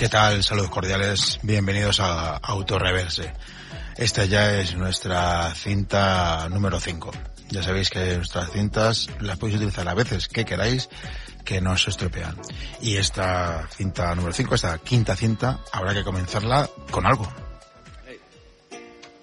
¿Qué tal? Saludos cordiales, bienvenidos a Autoreverse. Esta ya es nuestra cinta número 5. Ya sabéis que nuestras cintas las podéis utilizar a veces que queráis, que no se estropean. Y esta cinta número 5, esta quinta cinta, habrá que comenzarla con algo.